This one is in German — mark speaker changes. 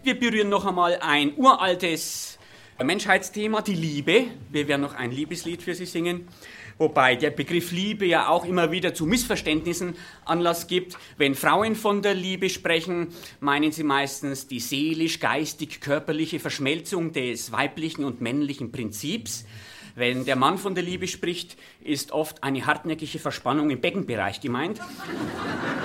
Speaker 1: Wir berühren noch einmal ein uraltes Menschheitsthema, die Liebe. Wir werden noch ein Liebeslied für Sie singen. Wobei der Begriff Liebe ja auch immer wieder zu Missverständnissen Anlass gibt. Wenn Frauen von der Liebe sprechen, meinen sie meistens die seelisch-geistig-körperliche Verschmelzung des weiblichen und männlichen Prinzips. Wenn der Mann von der Liebe spricht, ist oft eine hartnäckige Verspannung im Beckenbereich gemeint.